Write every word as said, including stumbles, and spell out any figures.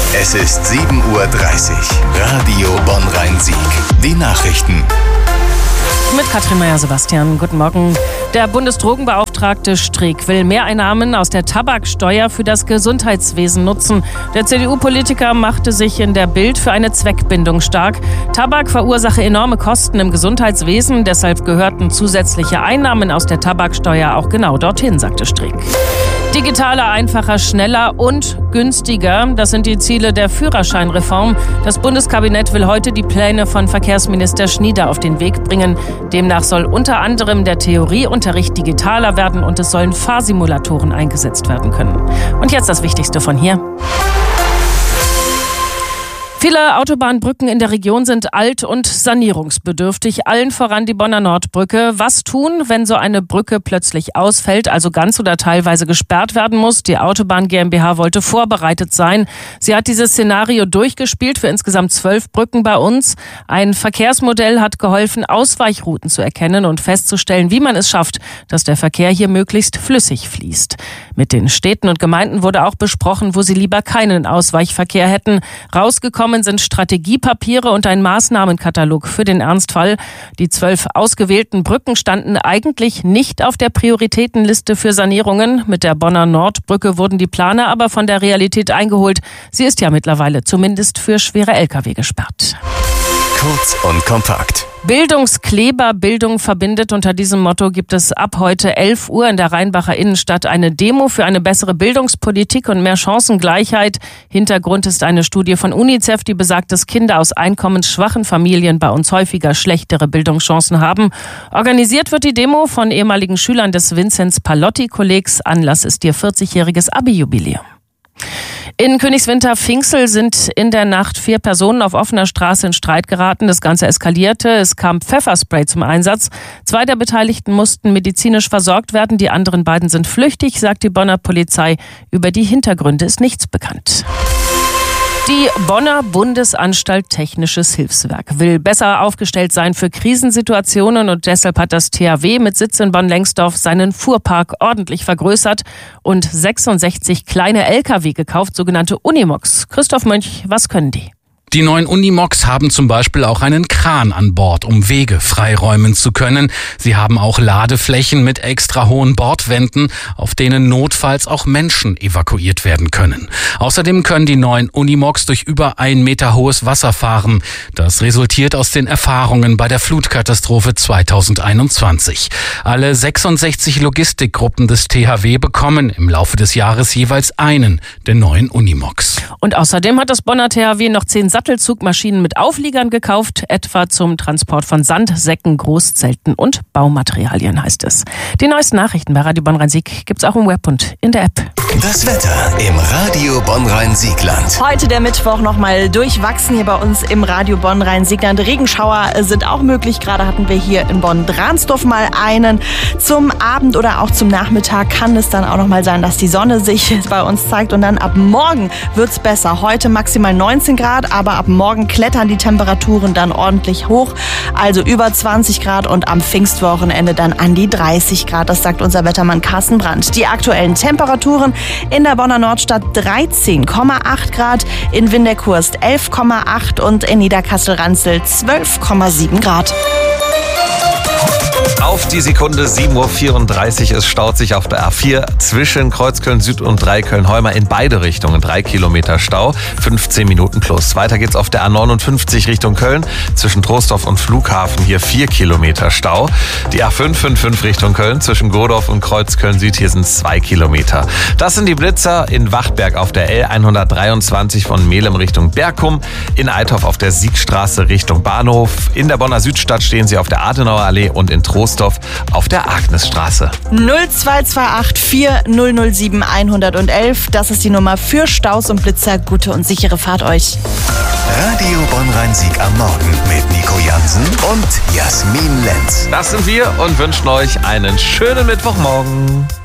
Es ist sieben Uhr dreißig. Radio Bonn-Rhein-Sieg. Die Nachrichten. Mit Katrin Meyer-Sebastian. Guten Morgen. Der Bundesdrogenbeauftragte Streeck will Mehreinnahmen aus der Tabaksteuer für das Gesundheitswesen nutzen. Der C D U-Politiker machte sich in der Bild für eine Zweckbindung stark. Tabak verursache enorme Kosten im Gesundheitswesen. Deshalb gehörten zusätzliche Einnahmen aus der Tabaksteuer auch genau dorthin, sagte Streeck. Digitaler, einfacher, schneller und günstiger. Das sind die Ziele der Führerscheinreform. Das Bundeskabinett will heute die Pläne von Verkehrsminister Schnieder auf den Weg bringen. Demnach soll unter anderem der Theorieunterricht digitaler werden und es sollen Fahrsimulatoren eingesetzt werden können. Und jetzt das Wichtigste von hier. Viele Autobahnbrücken in der Region sind alt und sanierungsbedürftig, allen voran die Bonner Nordbrücke. Was tun, wenn so eine Brücke plötzlich ausfällt, also ganz oder teilweise gesperrt werden muss? Die Autobahn GmbH wollte vorbereitet sein. Sie hat dieses Szenario durchgespielt für insgesamt zwölf Brücken bei uns. Ein Verkehrsmodell hat geholfen, Ausweichrouten zu erkennen und festzustellen, wie man es schafft, dass der Verkehr hier möglichst flüssig fließt. Mit den Städten und Gemeinden wurde auch besprochen, wo sie lieber keinen Ausweichverkehr hätten. Rausgekommen sind Strategiepapiere und ein Maßnahmenkatalog für den Ernstfall. Die zwölf ausgewählten Brücken standen eigentlich nicht auf der Prioritätenliste für Sanierungen. Mit der Bonner Nordbrücke wurden die Planer aber von der Realität eingeholt. Sie ist ja mittlerweile zumindest für schwere L K W gesperrt. Kurz und kompakt. Bildungskleber, Bildung verbindet. Unter diesem Motto gibt es ab heute elf Uhr in der Rheinbacher Innenstadt eine Demo für eine bessere Bildungspolitik und mehr Chancengleichheit. Hintergrund ist eine Studie von UNICEF, die besagt, dass Kinder aus einkommensschwachen Familien bei uns häufiger schlechtere Bildungschancen haben. Organisiert wird die Demo von ehemaligen Schülern des Vinzenz-Palotti-Kollegs. Anlass ist ihr vierzigjähriges Abi-Jubiläum. In Königswinter-Pfinxel sind in der Nacht vier Personen auf offener Straße in Streit geraten. Das Ganze eskalierte. Es kam Pfefferspray zum Einsatz. Zwei der Beteiligten mussten medizinisch versorgt werden. Die anderen beiden sind flüchtig, sagt die Bonner Polizei. Über die Hintergründe ist nichts bekannt. Die Bonner Bundesanstalt Technisches Hilfswerk will besser aufgestellt sein für Krisensituationen und deshalb hat das T H W mit Sitz in Bonn-Lengsdorf seinen Fuhrpark ordentlich vergrößert und sechsundsechzig kleine L K W gekauft, sogenannte Unimogs. Christoph Mönch, was können die? Die neuen Unimogs haben zum Beispiel auch einen Kran an Bord, um Wege freiräumen zu können. Sie haben auch Ladeflächen mit extra hohen Bordwänden, auf denen notfalls auch Menschen evakuiert werden können. Außerdem können die neuen Unimogs durch über ein Meter hohes Wasser fahren. Das resultiert aus den Erfahrungen bei der Flutkatastrophe zweitausendeinundzwanzig. Alle sechsundsechzig Logistikgruppen des T H W bekommen im Laufe des Jahres jeweils einen der neuen Unimogs. Und außerdem hat das Bonner T H W noch zehn Sattelzugmaschinen mit Aufliegern gekauft, etwa zum Transport von Sand, Säcken, Großzelten und Baumaterialien, heißt es. Die neuesten Nachrichten bei Radio Bonn-Rhein-Sieg gibt's auch im Web und in der App. Das Wetter im Radio Bonn-Rhein-Siegland. Heute der Mittwoch nochmal durchwachsen hier bei uns im Radio Bonn-Rhein-Siegland. Regenschauer sind auch möglich. Gerade hatten wir hier in Bonn-Dransdorf mal einen. Zum Abend oder auch zum Nachmittag kann es dann auch nochmal sein, dass die Sonne sich bei uns zeigt. Und dann ab morgen wird's besser. Heute maximal neunzehn Grad, aber ab morgen klettern die Temperaturen dann ordentlich hoch. Also über zwanzig Grad und am Pfingstwochenende dann an die dreißig Grad. Das sagt unser Wettermann Carsten Brandt. Die aktuellen Temperaturen in der Bonner Nordstadt dreizehn Komma acht Grad, in Winderkurst elf Komma acht und in Niederkassel-Ranzel zwölf Komma sieben Grad. Auf die Sekunde sieben Uhr vierunddreißig. Es staut sich auf der A vier zwischen Kreuzköln Süd und Dreiköln-Heumer in beide Richtungen. Drei Kilometer Stau, fünfzehn Minuten plus. Weiter geht's auf der A neunundfünfzig Richtung Köln zwischen Troisdorf und Flughafen. Hier vier Kilometer Stau. Die A fünf fünf fünf Richtung Köln zwischen Godorf und Kreuzköln Süd. Hier sind zwei Kilometer. Das sind die Blitzer in Wachtberg auf der L hundertdreiundzwanzig von Melem Richtung Berkum. In Althoff auf der Siegstraße Richtung Bahnhof. In der Bonner Südstadt stehen sie auf der Adenauer Allee und in Troisdorf auf der Agnesstraße. null zwei zwei acht vier null null sieben eins eins eins. Das ist die Nummer für Staus und Blitzer. Gute und sichere Fahrt euch. Radio Bonn-Rhein-Sieg am Morgen mit Nico Jansen und Jasmin Lenz. Das sind wir und wünschen euch einen schönen Mittwochmorgen.